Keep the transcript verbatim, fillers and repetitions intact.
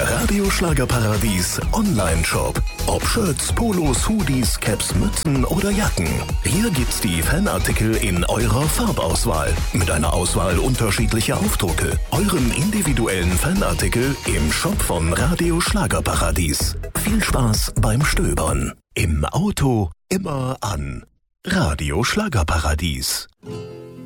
Der Radio Schlagerparadies Online-Shop. Ob Shirts, Polos, Hoodies, Caps, Mützen oder Jacken. Hier gibt's die Fanartikel in eurer Farbauswahl. Mit einer Auswahl unterschiedlicher Aufdrucke. Euren individuellen Fanartikel im Shop von Radio Schlagerparadies. Viel Spaß beim Stöbern. Im Auto immer an. Radio Schlagerparadies.